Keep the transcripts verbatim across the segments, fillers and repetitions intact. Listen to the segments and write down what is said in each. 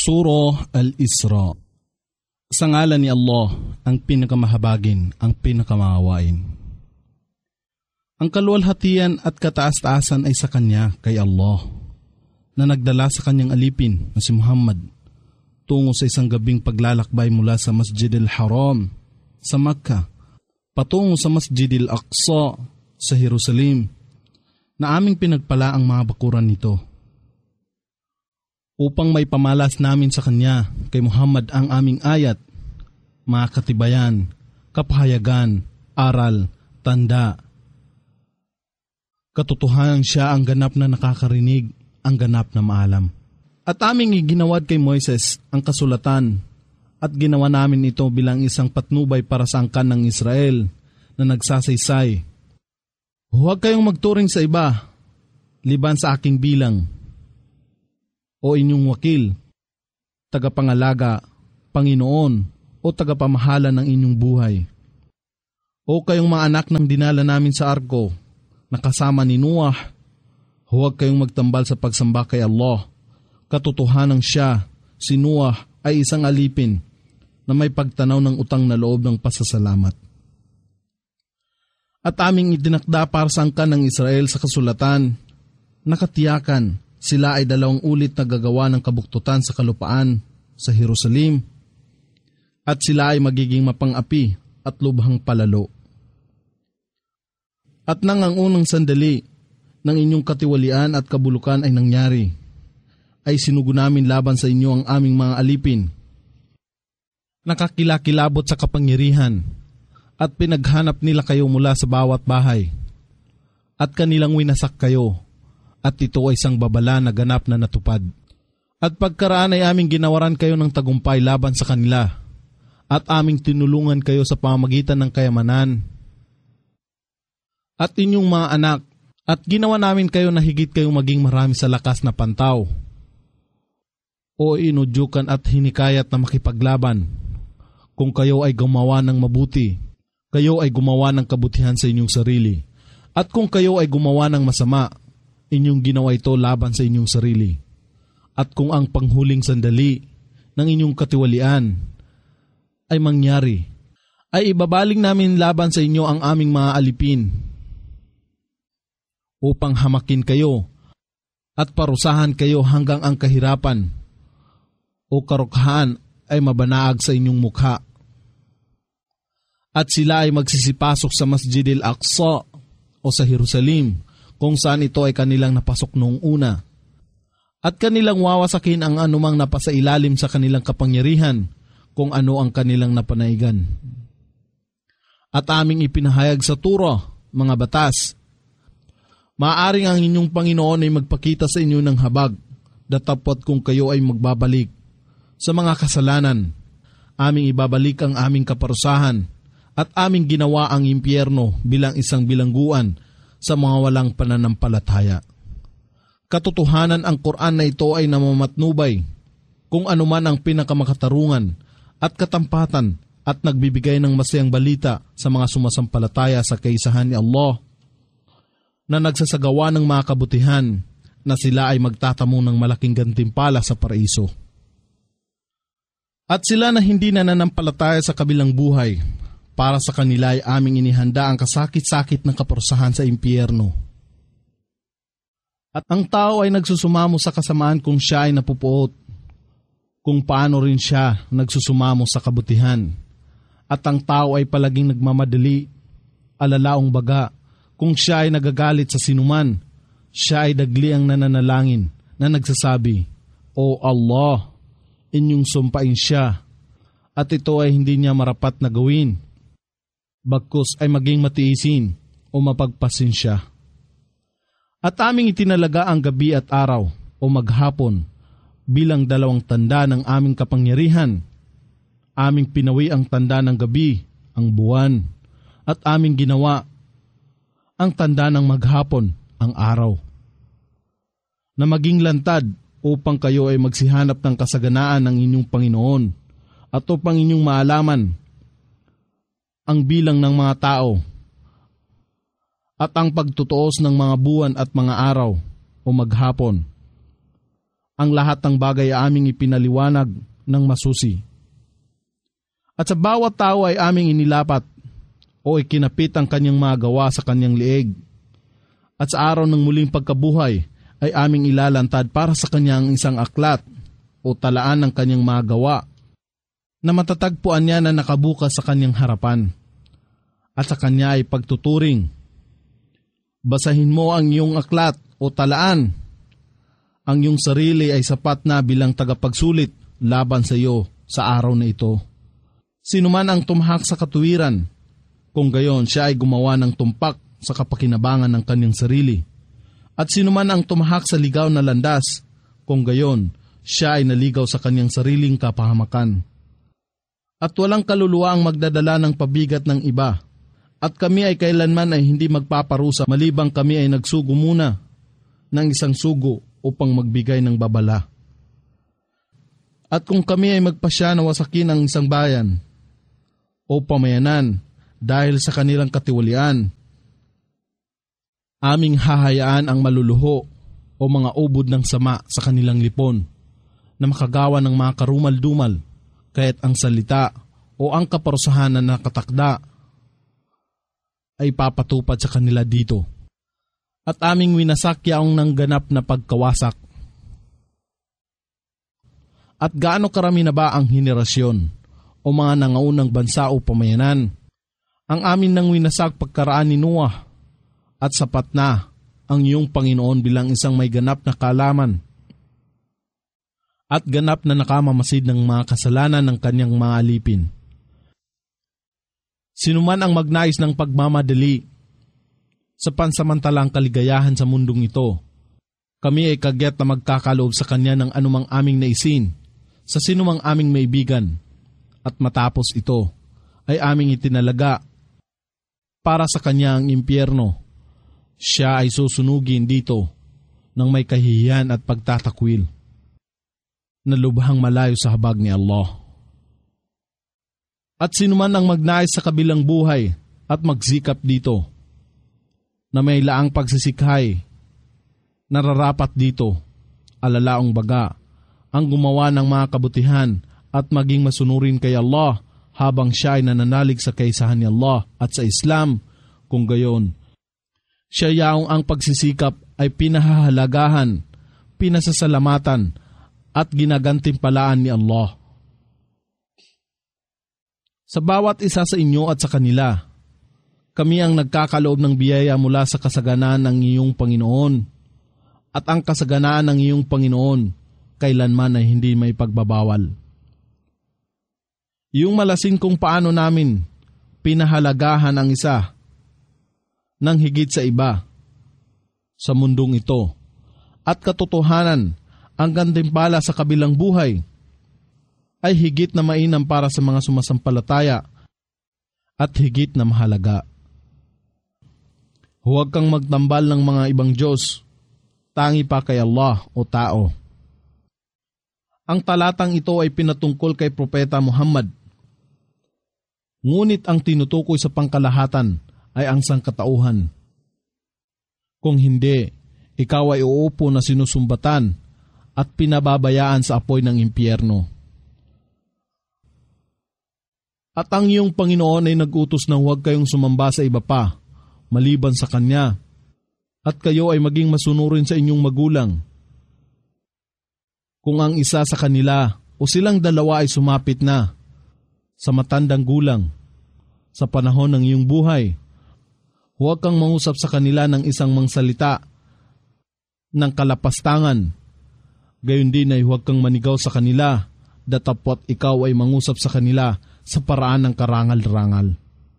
Surah Al-Isra. Sa ngalan ni Allah, ang pinakamahabagin, ang pinakamaawain. Ang kaluwalhatian at kataas-taasan ay sa Kanya, kay Allah, na nagdala sa Kanyang alipin na si Muhammad tungo sa isang gabing paglalakbay mula sa Masjid al-Haram sa Makkah patungo sa Masjid al-Aqsa sa Jerusalem, na aming pinagpala ang mga bakuran nito, upang may pamalas namin sa Kanya, kay Muhammad, ang aming ayat, mga katibayan, kapahayagan, aral, tanda. Katotohanan siya ang ganap na nakakarinig, ang ganap na maalam. At aming iginawad kay Moises ang kasulatan, at ginawa namin ito bilang isang patnubay para sa angkan ng Israel na nagsasaysay. Huwag kayong magturing sa iba, liban sa aking bilang, o inyong wakil, tagapangalaga, Panginoon, o tagapamahala ng inyong buhay. O kayong mga anak ng dinala namin sa arko, na kasama ni Noah, huwag kayong magtambal sa pagsamba kay Allah. Katotohanan siya, si Noah, ay isang alipin na may pagtanaw ng utang na loob ng pasasalamat. At aming itinakda para sa angkan ng Israel sa kasulatan, nakatiyakan, sila ay dalawang ulit na gagawa ng kabuktutan sa kalupaan sa Jerusalem, at sila ay magiging mapang-api at lubhang palalo. At nang ang unang sandali ng inyong katiwalian at kabulukan ay nangyari, ay sinugo namin laban sa inyo ang aming mga alipin. Nakakilakilabot sa kapangyarihan, at pinaghanap nila kayo mula sa bawat bahay, at kanilang winasak kayo, at ito ay isang babala na ganap na natupad. At pagkaraan ay aming ginawaran kayo ng tagumpay laban sa kanila, at aming tinulungan kayo sa pamamagitan ng kayamanan at inyong mga anak, at ginawa namin kayo na higit kayong maging marami sa lakas na pantaw, o inudyukan at hinikayat na makipaglaban. Kung kayo ay gumawa ng mabuti, kayo ay gumawa ng kabutihan sa inyong sarili, at kung kayo ay gumawa ng masama, inyong ginawa ito laban sa inyong sarili. At kung ang panghuling sandali ng inyong katiwalian ay mangyari, ay ibabaling namin laban sa inyo ang aming mga alipin, upang hamakin kayo at parusahan kayo hanggang ang kahirapan o karukhaan ay mabanaag sa inyong mukha. At sila ay magsisipasok sa Masjid al-Aqsa o sa Jerusalem, kung saan ito ay kanilang napasok noong una. At kanilang wawasakin ang anumang napasailalim sa kanilang kapangyarihan, kung ano ang kanilang napanaigan. At aming ipinahayag sa Torah, mga batas, maaaring ang inyong Panginoon ay magpakita sa inyo ng habag, datapwat kung kayo ay magbabalik sa mga kasalanan, aming ibabalik ang aming kaparusahan, at aming ginawa ang impyerno bilang isang bilangguan sa mga walang pananampalataya. Katotohanan, ang Quran na ito ay namamatnubay kung anuman ang pinakamakatarungan at katampatan, at nagbibigay ng masayang balita sa mga sumasampalataya sa kaisahan ni Allah, na nagsasagawa ng mga kabutihan, na sila ay magtatamo ng malaking gantimpala sa paraiso. At sila na hindi nananampalataya sa kabilang buhay, para sa kanila ay aming inihanda ang kasakit-sakit ng kaparusahan sa impyerno. At ang tao ay nagsusumamo sa kasamaan kung siya ay napupuot, kung paano rin siya nagsusumamo sa kabutihan. At ang tao ay palaging nagmamadali, alalaong baga, kung siya ay nagagalit sa sinuman, siya ay dagli ang nananalangin na nagsasabi, O Allah, inyong sumpain siya, at ito ay hindi niya marapat na gawin, bagkus ay maging matiisin o mapagpasin siya. At aming itinalaga ang gabi at araw o maghapon bilang dalawang tanda ng aming kapangyarihan. Aming pinawi ang tanda ng gabi, ang buwan, at aming ginawa ang tanda ng maghapon, ang araw, na maging lantad upang kayo ay magsihanap ng kasaganaan ng inyong Panginoon, at upang inyong maalaman ang bilang ng mga tao at ang pagtutuos ng mga buwan at mga araw o maghapon, Ang lahat ng bagay ay aming ipinaliwanag ng masusi. At sa bawat tao ay aming inilapat o ikinapit ang kanyang mga gawa sa kanyang liig. At sa araw ng muling pagkabuhay ay aming ilalantad para sa kanyang isang aklat o talaan ng kanyang mga gawa na matatagpuan niya na nakabukas sa kanyang harapan. At sa kanya ay pagtuturing. Basahin mo ang iyong aklat o talaan. Ang iyong sarili ay sapat na bilang tagapagsulit laban sa iyo sa araw na ito. Sino man ang tumahak sa katuwiran, kung gayon siya ay gumawa ng tumpak sa kapakinabangan ng kanyang sarili. At sino man ang tumahak sa ligaw na landas, kung gayon siya ay naligaw sa kanyang sariling kapahamakan. At walang kaluluwa ang magdadala ng pabigat ng iba, at kami ay kailanman ay hindi magpaparusa malibang kami ay nagsugo muna ng isang sugo upang magbigay ng babala. At kung kami ay magpasya na wasakin ang isang bayan o pamayanan dahil sa kanilang katiwalian, aming hahayaan ang maluluho o mga ubod ng sama sa kanilang lipon na makagawa ng mga karumal-dumal kahit ang salita o ang kaparusahan na nakatakda ay papatupad sa kanila dito. At aming winasak yaong ng ganap na pagkawasak. At gaano karami na ba ang henerasyon o mga nangaunang bansa o pamayanan? Ang amin nang winasak pagkaraan ni Noah, at sapat na ang iyong Panginoon bilang isang may ganap na kaalaman at ganap na nakamamasid ng mga kasalanan ng kanyang mga alipin. Sino man ang magnais ng pagmamadali sa pansamantalang kaligayahan sa mundong ito, kami ay kagyat na magkakaloob sa kanya ng anumang aming naisin sa sinumang aming maibigan, at matapos ito ay aming itinalaga para sa kanya ang impyerno. Siya ay susunugin dito ng may kahihiyan at pagtatakwil na lubhang malayo sa habag ni Allah. At sino man ang magnais sa kabilang buhay at magsikap dito, na may laang pagsisikhay, nararapat dito, alalaong baga, ang gumawa ng mga kabutihan at maging masunurin kay Allah habang siya ay nananalig sa kaisahan ni Allah at sa Islam, kung gayon. Siya yaong ang pagsisikap ay pinahahalagahan, pinasasalamatan at ginagantimpalaan ni Allah. Sa bawat isa sa inyo at sa kanila, kami ang nagkakaloob ng biyaya mula sa kasaganaan ng iyong Panginoon, at ang kasaganaan ng iyong Panginoon kailanman ay hindi may pagbabawal. Yung malasin kung paano namin pinahalagahan ang isa ng higit sa iba sa mundong ito, at katotohanan ang gantimpala sa kabilang buhay ay higit na mainam para sa mga sumasampalataya at higit na mahalaga. Huwag kang magtambal ng mga ibang Diyos, tangi pa kay Allah o tao. Ang talatang ito ay pinatungkol kay Propeta Muhammad. Ngunit ang tinutukoy sa pangkalahatan ay ang sangkatauhan. Kung hindi, ikaw ay uupo na sinusumbatan at pinababayaan sa apoy ng impyerno. At ang iyong Panginoon ay nag-utos na huwag kayong sumamba sa iba pa, maliban sa Kanya, at kayo ay maging masunurin sa inyong magulang. Kung ang isa sa kanila o silang dalawa ay sumapit na sa matandang gulang sa panahon ng iyong buhay, huwag kang mangusap sa kanila ng isang mangsalita ng kalapastangan. Gayon din ay huwag kang manigaw sa kanila, datapot ikaw ay mangusap sa kanila sa paraan ng karangal-rangal.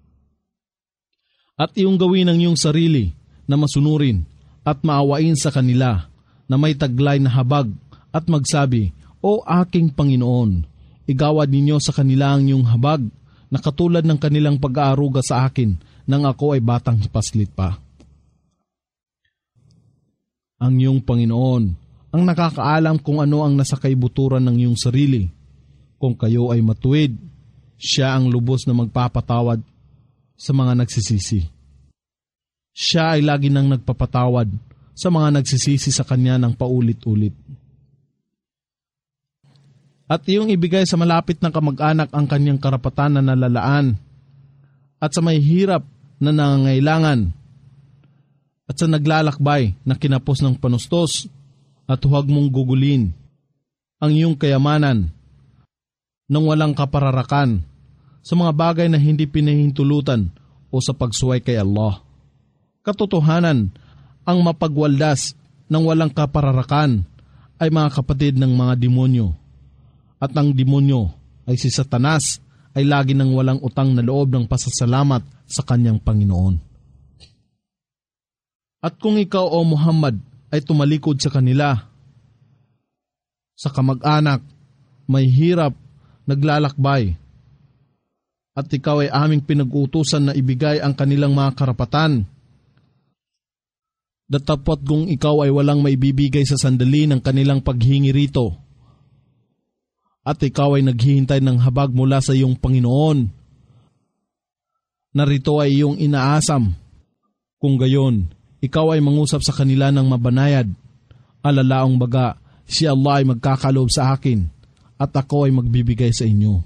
At iyong gawin ang iyong sarili na masunurin at maawain sa kanila na may taglay na habag at magsabi, O aking Panginoon, igawad ninyo sa kanila ang iyong habag na katulad ng kanilang pag-aaruga sa akin nang ako ay batang paslit pa. Ang iyong Panginoon ang nakakaalam kung ano ang nasa kaibuturan ng iyong sarili. Kung kayo ay matuwid, siya ang lubos na magpapatawad sa mga nagsisisi. Siya ay lagi nang nagpapatawad sa mga nagsisisi sa kanya ng paulit-ulit. At iyong ibigay sa malapit na kamag-anak ang kanyang karapatan na nalalaan, at sa may hirap na nangangailangan, at sa naglalakbay na kinapos ng panustos, at huwag mong gugulin ang iyong kayamanan nang walang kapararakan sa mga bagay na hindi pinahintulutan o sa pagsuway kay Allah. Katotohanan, ang mapagwaldas ng walang kapararakan ay mga kapatid ng mga demonyo. At ang demonyo ay si Satanas ay lagi nang walang utang na loob ng pasasalamat sa kanyang Panginoon. At kung ikaw o Muhammad ay tumalikod sa kanila, sa kamag-anak, may hirap, naglalakbay, at ikaw ay aming pinag-uutusan na ibigay ang kanilang mga karapatan, datapot kung ikaw ay walang maibibigay sa sandali ng kanilang paghingi rito, at ikaw ay naghihintay ng habag mula sa iyong Panginoon, narito ay iyong inaasam. Kung gayon, ikaw ay mangusap sa kanila ng mabanayad, alalaong baga, si Allah ay magkakaloob sa akin, at ako ay magbibigay sa inyo.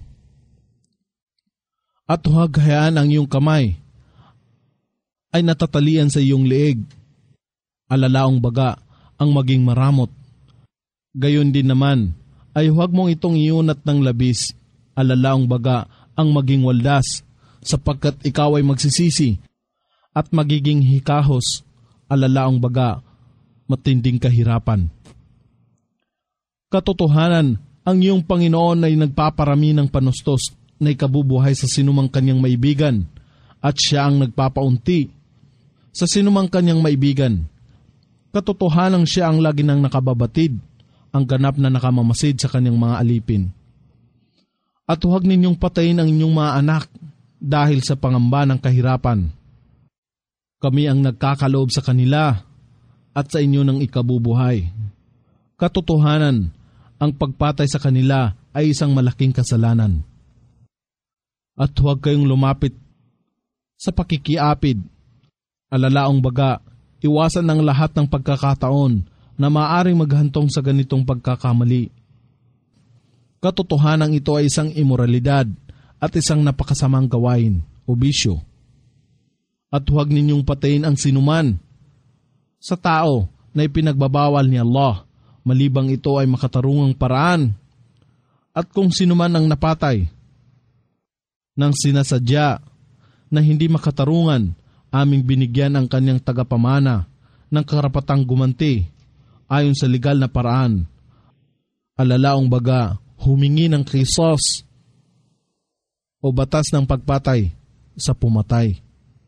At huwag hayaan ang iyong kamay ay natatalian sa iyong leeg, alalaong baga ang maging maramot. Gayon din naman ay huwag mong itong iunat ng labis, alalaong baga ang maging waldas, sapagkat ikaw ay magsisisi at magiging hikahos, alalaong baga matinding kahirapan. Katotohanan, ang iyong Panginoon ay nagpaparami ng panustos na ikabubuhay sa sinumang kanyang maibigan, at siya ang nagpapaunti sa sinumang kanyang maibigan. Katotohanan, siya ang lagi nang nakababatid, ang ganap na nakamamasid sa kanyang mga alipin. At huwag ninyong patayin ang inyong mga anak dahil sa pangamba ng kahirapan. Kami ang nagkakaloob sa kanila at sa inyo ng ikabubuhay. Katotohanan, ang pagpatay sa kanila ay isang malaking kasalanan. At huwag kayong lumapit sa pakikiapid, alalaong baga, iwasan ang lahat ng pagkakataon na maaaring maghantong sa ganitong pagkakamali. Katotohanan, ito ay isang imoralidad at isang napakasamang gawain o bisyo. At huwag ninyong patayin ang sinuman sa tao na ipinagbabawal ni Allah, malibang ito ay makatarungang paraan. At kung sinuman ang napatay nang sinasadya na hindi makatarungan, aming binigyan ang kanyang tagapamana ng karapatang gumanti ayon sa legal na paraan. Alalaong baga, humingi ng kisos o batas ng pagpatay sa pumatay,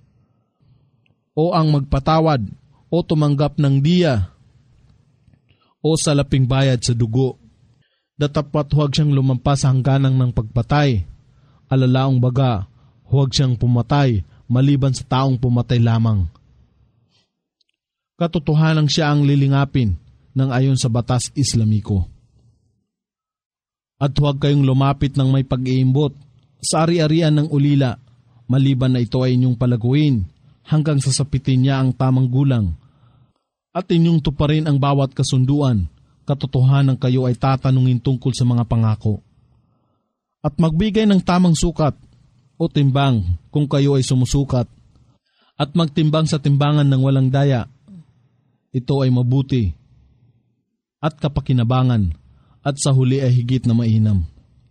o ang magpatawad o tumanggap ng diya o salaping bayad sa dugo. Datapat huwag siyang lumampas sa hangganang ng pagpatay, alalaong baga, huwag siyang pumatay maliban sa taong pumatay lamang. Katotohanan, siya ang lilingapin ng ayon sa batas Islamiko. At huwag kayong lumapit ng may pag-iimbot sa ari-arian ng ulila, maliban na ito ay inyong palaguin hanggang sasapitin niya ang tamang gulang, at inyong tuparin ang bawat kasunduan. Katotohanan, kayo ay tatanungin tungkol sa mga pangako. At magbigay ng tamang sukat o timbang kung kayo ay sumusukat, at magtimbang sa timbangan ng walang daya. Ito ay mabuti at kapakinabangan, at sa huli ay higit na mainam.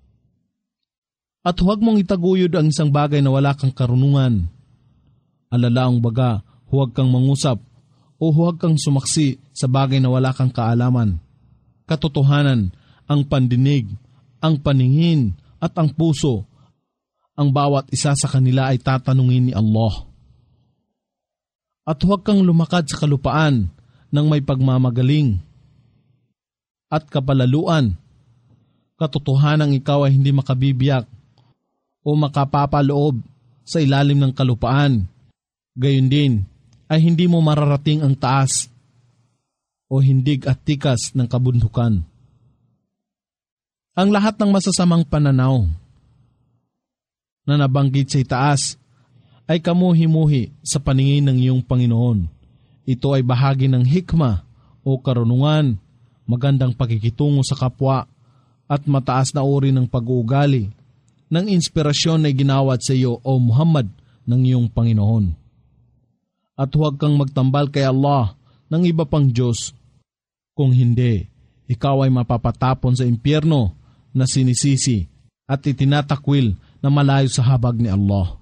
At huwag mong itaguyod ang isang bagay na wala kang karunungan. Alalaong baga, huwag kang mangusap o huwag kang sumaksi sa bagay na wala kang kaalaman. Katotohanan, ang pandinig, ang paningin, at ang puso, ang bawat isa sa kanila ay tatanungin ni Allah. At huwag kang lumakad sa kalupaan ng may pagmamagaling at kapalaluan. Katotohanan, ikaw ay hindi makabibiyak o makapapaloob sa ilalim ng kalupaan. Gayon din ay hindi mo mararating ang taas o hindig at tikas ng kabundukan. Ang lahat ng masasamang pananaw na nabanggit sa itaas ay kamuhi-muhi sa paningin ng iyong Panginoon. Ito ay bahagi ng hikma o karunungan, magandang pakikitungo sa kapwa, at mataas na uri ng pag-uugali ng inspirasyon na ginawat sa iyo, O Muhammad, ng iyong Panginoon. At huwag kang magtambal kay Allah ng iba pang Diyos. Kung hindi, ikaw ay mapapatapon sa impyerno na sinisisi at itinatakwil na malayo sa habag ni Allah.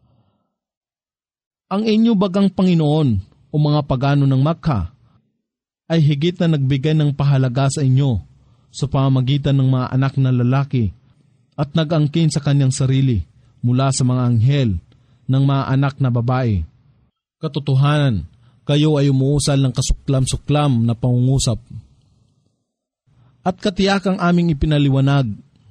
Ang inyo bagang Panginoon o mga pagano ng Makkah ay higit na nagbigay ng pahalaga sa inyo sa pamamagitan ng mga anak na lalaki at nag-angkin sa kanyang sarili mula sa mga anghel ng mga anak na babae. Katotohanan, kayo ay umuusal ng kasuklam-suklam na pangungusap. At katiyakang aming ipinaliwanag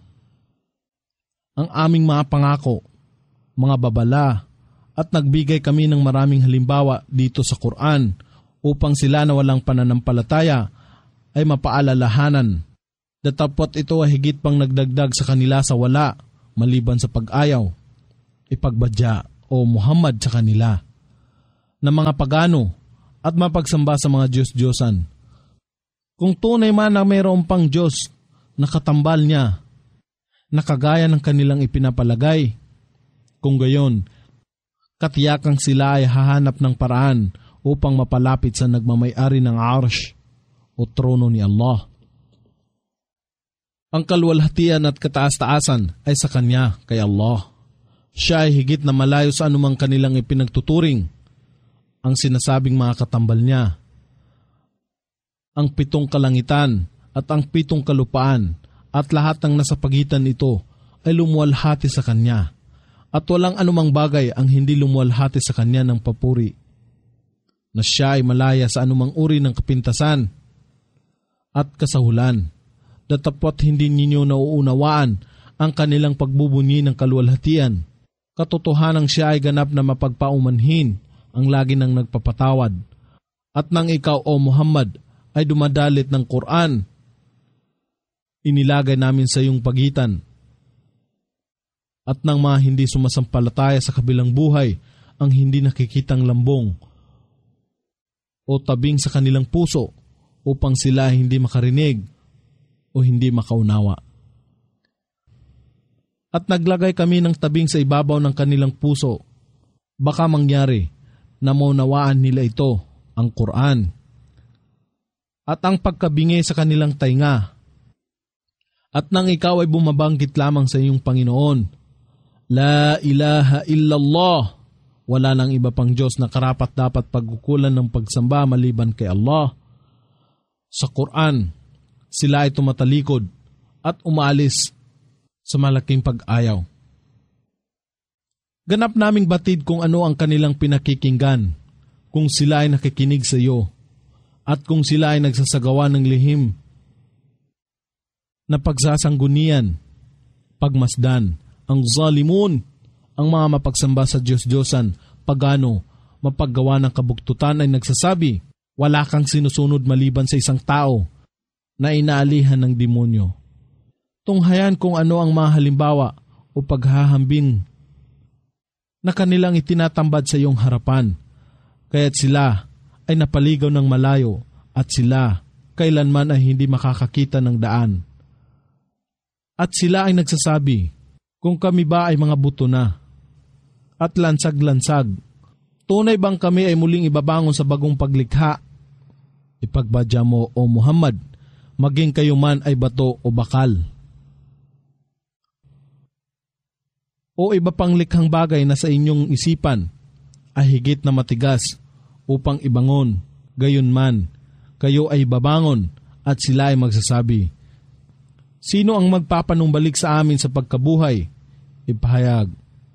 ang aming mga pangako, mga babala, at nagbigay kami ng maraming halimbawa dito sa Quran upang sila na walang pananampalataya ay mapaalalahanan. Datapot ito ay higit pang nagdagdag sa kanila sa wala maliban sa pag-ayaw, ipagbadya o Muhammad sa kanila na mga pagano at mapagsamba sa mga Diyos-Diyosan. Kung tunay man na mayroon pang Diyos na katambal niya, nakagaya ng kanilang ipinapalagay, kung gayon, katiyakang sila ay hahanap ng paraan upang mapalapit sa nagmamay-ari ng arsh o trono ni Allah. Ang kaluwalhatian at kataas-taasan ay sa Kanya, kay Allah. Siya ay higit na malayo sa anumang kanilang ipinagtuturing ang sinasabing mga katambal niya. Ang pitong kalangitan at ang pitong kalupaan at lahat ng nasa pagitan nito ay lumuwalhati sa Kanya. At walang anumang bagay ang hindi lumuwalhati sa Kanya ng papuri, na siya ay malaya sa anumang uri ng kapintasan at kasahulan. Datapot hindi ninyo nauunawaan ang kanilang pagbubunyi ng kaluwalhatian. Katotohanang siya ay ganap na mapagpaumanhin ang lagi nang nagpapatawad. At nang ikaw, O Muhammad, ay dumadalit ng Quran, inilagay namin sa iyong pagitan at ng mga hindi sumasampalataya sa kabilang buhay ang hindi nakikitang lambong o tabing sa kanilang puso upang sila hindi makarinig o hindi makaunawa. At naglagay kami ng tabing sa ibabaw ng kanilang puso. Baka mangyari na maunawaan nila ito, ang Quran, at ang pagkabingi sa kanilang tainga. At nang ikaw ay bumabanggit lamang sa iyong Panginoon, La ilaha illallah, wala nang iba pang Diyos na karapat dapat pagkukulan ng pagsamba maliban kay Allah. Sa Quran, sila ay tumatalikod at umaalis sa malaking pag-ayaw. Ganap naming batid kung ano ang kanilang pinakikinggan, kung sila ay nakikinig sa iyo, at kung sila ay nagsasagawa ng lihim na pagsasanggunian, pagmasdan, ang zalimun, ang mga mapagsamba sa Diyos-Diyosan, pagano, mapaggawa ng kabuktutan ay nagsasabi, wala kang sinusunod maliban sa isang tao na inaalihan ng demonyo. Tunghayan kung ano ang mga halimbawa o paghahambing na kanilang itinatambad sa iyong harapan, kaya't sila ay napaligaw ng malayo at sila kailanman ay hindi makakakita ng daan. At sila ay nagsasabi, kung kami ba ay mga buto na at lansag-lansag, tunay bang kami ay muling ibabangon sa bagong paglikha? Ipagbadya mo, O Muhammad, maging kayo man ay bato o bakal, o iba pang likhang bagay na sa inyong isipan ay higit na matigas upang ibangon, gayon man, kayo ay babangon at sila ay magsasabi, sino ang magpapanumbalik sa amin sa pagkabuhay? Ipahayag,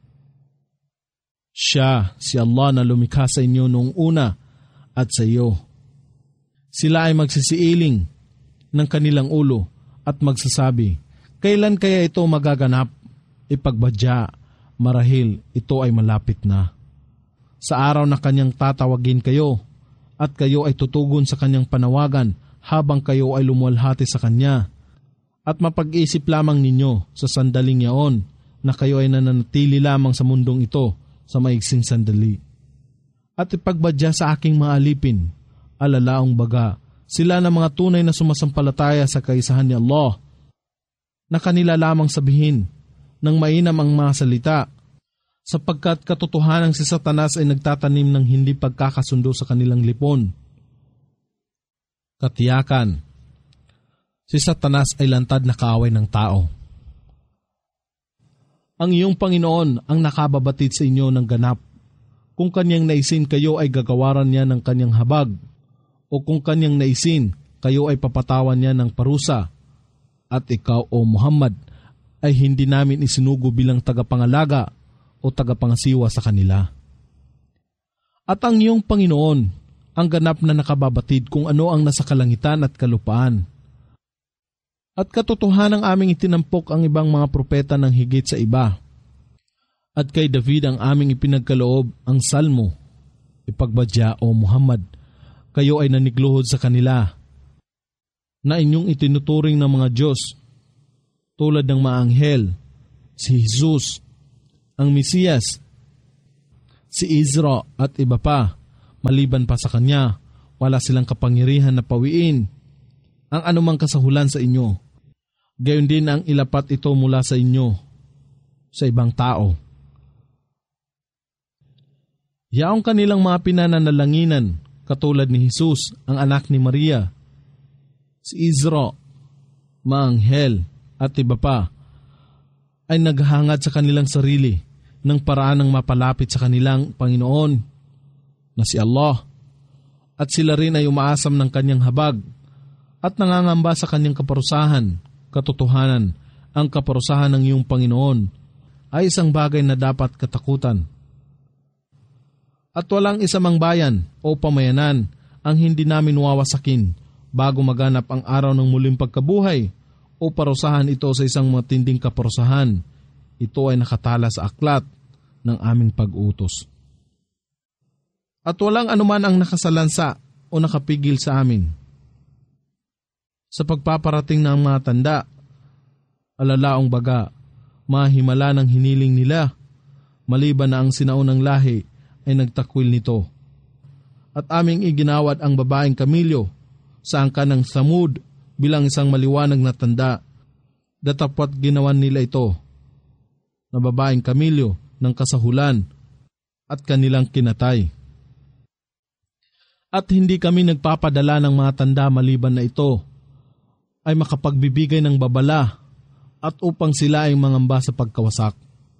siya, si Allah na lumikha sa inyo noong una at sa iyo. Sila ay magsisiiling ng kanilang ulo at magsasabi, kailan kaya ito magaganap? Ipagbadya, marahil ito ay malapit na. Sa araw na kanyang tatawagin kayo at kayo ay tutugon sa kanyang panawagan habang kayo ay lumuwalhati sa kanya. At mapag-isip lamang ninyo sa sandaling yaon na kayo ay nananatili lamang sa mundong ito sa maiksing sandali. At ipagbadya sa aking mga alipin, alalaong baga, sila na mga tunay na sumasampalataya sa kaisahan ni Allah na kanila lamang sabihin ng mainam ang mga salita, sapagkat katotohanan si Satanas ay nagtatanim ng hindi pagkakasundo sa kanilang lipon. Katiyakan, si Satanas ay lantad na kaaway ng tao. Ang iyong Panginoon ang nakababatid sa inyo ng ganap. Kung kanyang naisin, kayo ay gagawaran niya ng kanyang habag, o kung kanyang naisin, kayo ay papatawan niya ng parusa. At ikaw, O Muhammad, ay hindi namin isinugo bilang tagapangalaga o tagapangasiwa sa kanila. At ang iyong Panginoon ang ganap na nakababatid kung ano ang nasa kalangitan at kalupaan. At katotohanan ang aming itinampok ang ibang mga propeta ng higit sa iba. At kay David ang aming ipinagkaloob ang salmo. Ipagbadya, O Muhammad, kayo ay nanigluhod sa kanila, na inyong itinuturing ng mga Diyos, tulad ng mga anghel, si Jesus, ang Mesiyas, si Izra at iba pa. Maliban pa sa kanya, wala silang kapangyarihan na pawiin ang anumang kasahulan sa inyo. Gayon din ang ilapat ito mula sa inyo sa ibang tao. Yaong kanilang mga pinananalanginan, katulad ni Jesus, ang anak ni Maria, si Izra, mga anghel at iba pa, ay naghahangad sa kanilang sarili ng paraan ng mapalapit sa kanilang Panginoon na si Allah, at sila rin ay umaasam ng kanyang habag at nangangamba sa kanyang kaparusahan. Katotohanan, ang kaparusahan ng iyong Panginoon ay isang bagay na dapat katakutan. At walang isa mang bayan o pamayanan ang hindi namin wawasakin bago maganap ang araw ng muling pagkabuhay o parusahan ito sa isang matinding kaparusahan. Ito ay nakatala sa aklat ng aming pag-utos. At walang anuman ang nakasalansa o nakapigil sa amin sa pagpaparating ng mga tanda, alalaong baga, mahimala ng hiniling nila, maliban na ang sinaunang lahi ay nagtakwil nito. At aming iginawad ang babaeng Kamilyo sa angka ng Samud bilang isang maliwanag na tanda, datapwat ginawan nila ito na babaeng Kamilyo ng kasahulan at kanilang kinatay. At hindi kami nagpapadala ng mga tanda maliban na ito ay makapagbibigay ng babala at upang sila ay mangamba sa pagkawasak.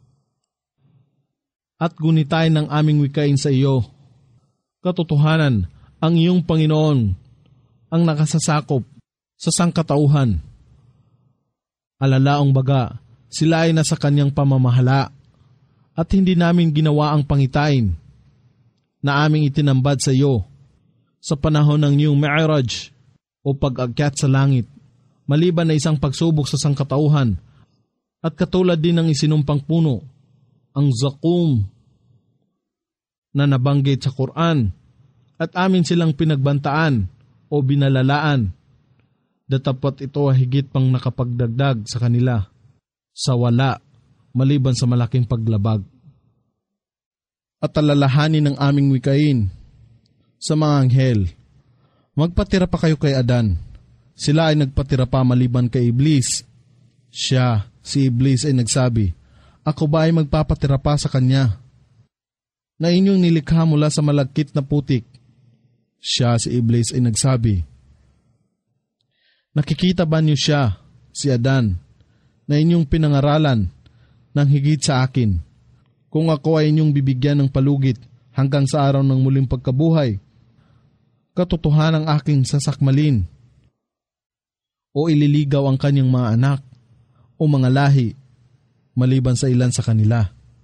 At gunitay ng aming wikain sa iyo, katotohanan, ang iyong Panginoon ang nakasasakop sa sangkatauhan. Alalaong baga, sila ay nasa kanyang pamamahala at hindi namin ginawa ang pangitain na aming itinambad sa iyo sa panahon ng iyong Mi'raj o pag-akyat sa langit, maliban na isang pagsubok sa sangkatauhan at katulad din ng isinumpang puno, ang Zakum na nabanggit sa Quran, at amin silang pinagbantaan o binalalaan, datapwat ito ay higit pang nakapagdagdag sa kanila sa wala maliban sa malaking paglabag. At alalahanin ng aming wikain sa mga anghel, magpatira pa kayo kay Adan. Sila ay nagpatira pa maliban kay Iblis. Siya, si Iblis ay nagsabi, ako ba ay magpapatira pa sa kanya na inyong nilikha mula sa malagkit na putik? Siya, si Iblis ay nagsabi, nakikita ba niyo siya, si Adan, na inyong pinangaralan ng higit sa akin? Kung ako ay inyong bibigyan ng palugit hanggang sa araw ng muling pagkabuhay, katotohanan ang aking sasakmalin o ililigaw ang kanyang mga anak o mga lahi maliban sa ilan sa kanila.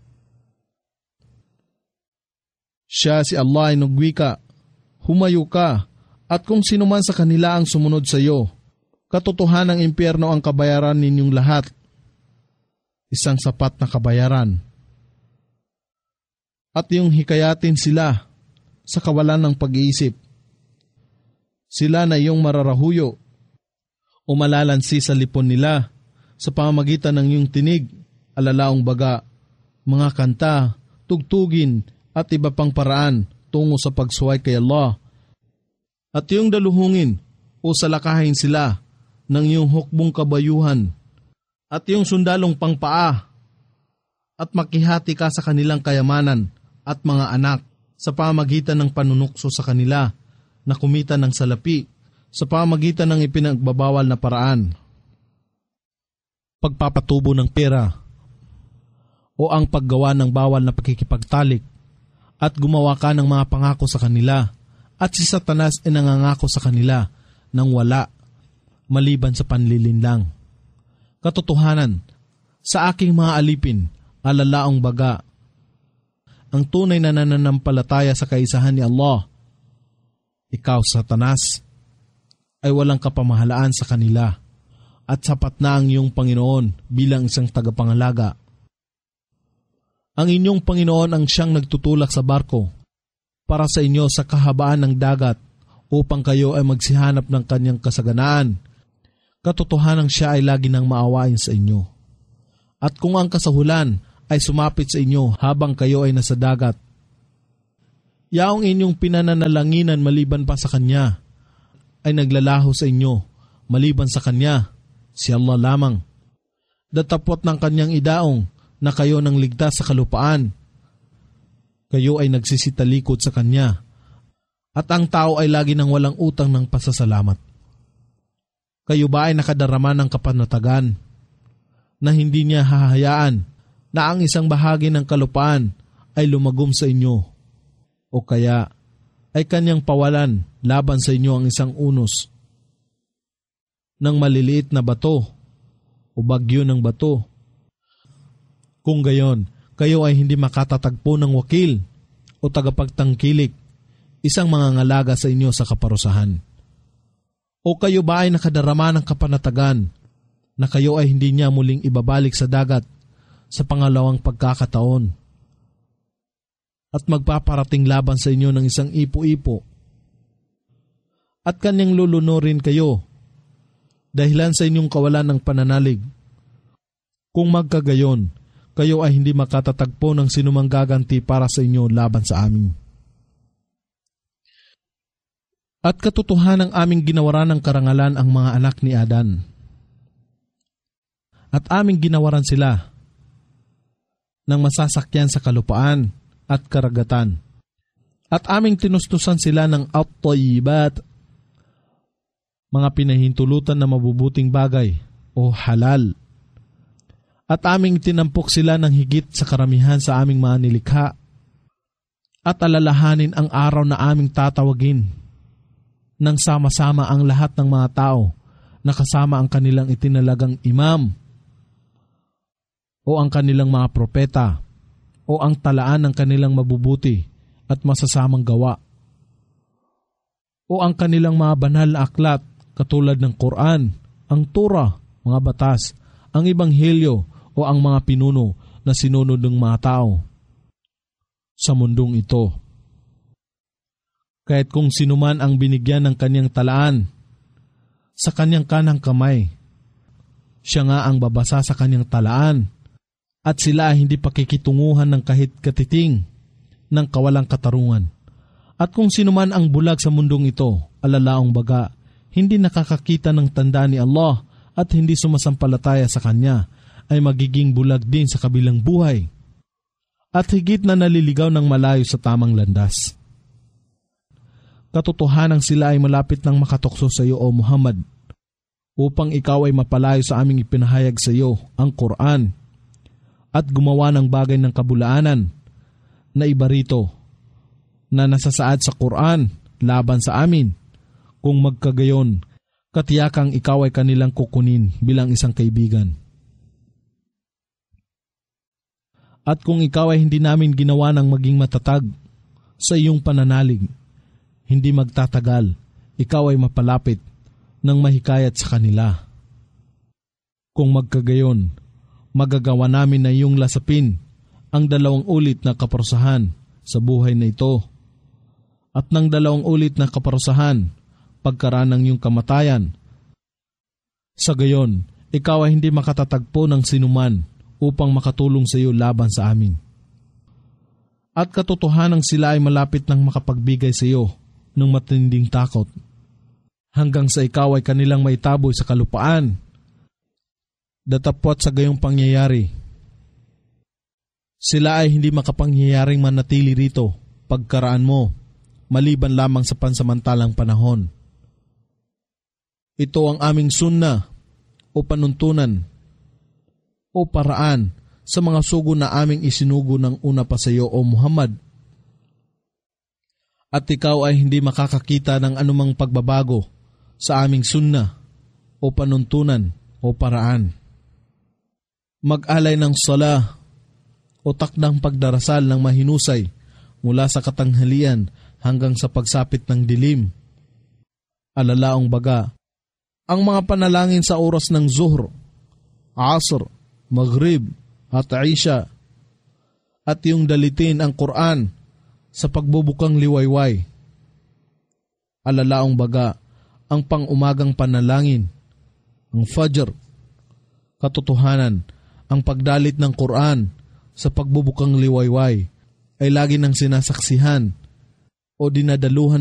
Siya, si Allah, ay nagwika, humayo ka, at kung sino man sa kanila ang sumunod sa iyo, katotohanan ng impyerno ang kabayaran ninyong lahat, isang sapat na kabayaran. At yung hikayatin sila sa kawalan ng pag-iisip, sila na iyong mararahuyo o malalansi sa lipon nila sa pamamagitan ng iyong tinig, alalaong baga, mga kanta, tugtugin at iba pang paraan tungo sa pagsuway kay Allah. At iyong daluhungin o salakahin sila ng iyong hukbong kabayuhan at yung sundalong pangpaa, at makihati ka sa kanilang kayamanan at mga anak sa pamagitan ng panunukso sa kanila na kumita ng salapi sa pamagitan ng ipinagbabawal na paraan. Pagpapatubo ng pera o ang paggawa ng bawal na pakikipagtalik at gumawa ka ng mga pangako sa kanila at si Satanas ay nangangako sa kanila ng wala maliban sa panlilinlang. Katotohanan, sa aking mga alipin, alalaong baga, ang tunay na nananampalataya sa kaisahan ni Allah, ikaw, Satanas, ay walang kapamahalaan sa kanila at sapat na ang iyong Panginoon bilang isang tagapangalaga. Ang inyong Panginoon ang siyang nagtutulak sa barko para sa inyo sa kahabaan ng dagat upang kayo ay magsihanap ng kanyang kasaganaan. Katotohanan siya ay lagi nang maawain sa inyo. At kung ang kasahulan ay sumapit sa inyo habang kayo ay nasa dagat, yaong inyong pinananalanginan maliban pa sa Kanya ay naglalaho sa inyo maliban sa Kanya, si Allah lamang. Datapot ng Kanyang idaong na kayo nang ligtas sa kalupaan. Kayo ay nagsisitalikod sa Kanya at ang tao ay lagi nang walang utang ng pasasalamat. Kayo ba ay nakadarama ng kapanatagan na hindi niya hahayaan na ang isang bahagi ng kalupaan ay lumagom sa inyo o kaya ay kanyang pawalan laban sa inyo ang isang unos ng maliliit na bato o bagyo ng bato. Kung gayon, kayo ay hindi makatatagpo ng wakil o tagapagtangkilik, isang mga ngalaga sa inyo sa kaparusahan. O kayo ba ay nakadarama ng kapanatagan na kayo ay hindi niya muling ibabalik sa dagat sa pangalawang pagkakataon at magpaparating laban sa inyo ng isang ipo-ipo at kanyang lulunurin kayo dahilan sa inyong kawalan ng pananalig. Kung magkagayon, kayo ay hindi makatatagpo ng sinumang gaganti para sa inyo laban sa amin. At katotohanan ng aming ginawaran ng karangalan ang mga anak ni Adan. At aming ginawaran sila ng masasakyan sa kalupaan at karagatan. At aming tinustusan sila ng at-tayyibat, mga pinahintulutan na mabubuting bagay o halal. At aming tinampok sila ng higit sa karamihan sa aming mga nilikha. At alalahanin ang araw na aming tatawagin nang sama-sama ang lahat ng mga tao na kasama ang kanilang itinalagang imam o ang kanilang mga propeta o ang talaan ng kanilang mabubuti at masasamang gawa o ang kanilang mga banal na aklat katulad ng Quran, ang Torah, mga batas, ang Ebanghelyo o ang mga pinuno na sinunod ng mga tao sa mundong ito. Kahit kung sinuman ang binigyan ng kanyang talaan sa kanyang kanang kamay, siya nga ang babasa sa kanyang talaan at sila ay hindi pakikitunguhan ng kahit katiting ng kawalang katarungan. At kung sinuman ang bulag sa mundong ito, alalaong baga, hindi nakakakita ng tanda ni Allah at hindi sumasampalataya sa Kanya, ay magiging bulag din sa kabilang buhay at higit na naliligaw ng malayo sa tamang landas. Katotohanan sila ay malapit nang makatokso sa iyo, O Muhammad, upang ikaw ay mapalayo sa aming ipinahayag sa iyo, ang Quran, at gumawa ng bagay ng kabulaanan na iba rito na nasasaad sa Quran laban sa amin. Kung magkagayon, katiyakang ikaw ay kanilang kukunin bilang isang kaibigan. At kung ikaw ay hindi namin ginawa ng maging matatag sa iyong pananalig, hindi magtatagal, ikaw ay mapalapit ng mahikayat sa kanila. Kung magkagayon, magagawa namin na iyong lasapin ang dalawang ulit na kaparusahan sa buhay na ito at ng dalawang ulit na kaparusahan pagkaraan ng iyong kamatayan. Sa gayon, ikaw ay hindi makatatagpo ng sinuman upang makatulong sa iyo laban sa amin. At katotohanan sila ay malapit nang makapagbigay sa iyo ng matinding takot, hanggang sa ikaw ay kanilang maitaboy sa kalupaan Datapwat sa gayong pangyayari, sila ay hindi makapangyayaring manatili rito pagkaraan mo, maliban lamang sa pansamantalang panahon. Ito ang aming sunna o panuntunan o paraan sa mga sugo na aming isinugo ng una pa sa iyo, O Muhammad. At ikaw ay hindi makakakita ng anumang pagbabago sa aming sunna o panuntunan o paraan. Mag-alay ng sala o takdang pagdarasal ng mahinusay mula sa katanghalian hanggang sa pagsapit ng dilim. Alalaong baga, ang mga panalangin sa oras ng Zuhr, Asr, Maghrib at Isha, at yung dalitin ang Quran sa pagbubukang liwayway. Alalaong baga, ang pang-umagang panalangin, ang Fajr, katotohanan, ang pagdalit ng Quran sa pagbubukang liwayway ay lagi ng sinasaksihan o dinadaluhan